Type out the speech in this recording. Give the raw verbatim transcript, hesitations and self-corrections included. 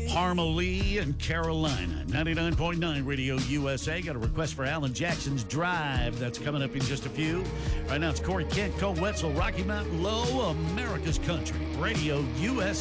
Parmalee and Carolina. ninety-nine point nine Radio U S A. Got a request for Alan Jackson's Drive. That's coming up in just a few. Right now it's Corey Kent, Cole Wetzel, Rocky Mountain Low, America's Country. Radio U S A.